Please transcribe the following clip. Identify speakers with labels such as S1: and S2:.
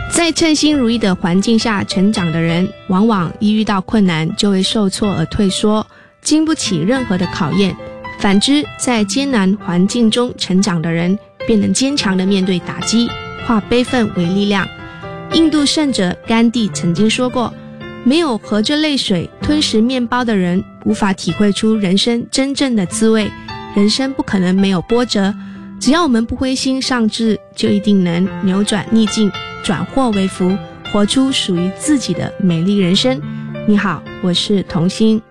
S1: 在称心如意的环境下成长的人，往往一遇到困难就会受挫而退缩，经不起任何的考验。反之，在艰难环境中成长的人，便能坚强地面对打击，化悲愤为力量。印度圣者甘地曾经说过，没有合着泪水吞食面包的人，无法体会出人生真正的滋味。人生不可能没有波折，只要我们不灰心丧志，就一定能扭转逆境，转祸为福，活出属于自己的美丽人生。你好，我是童心。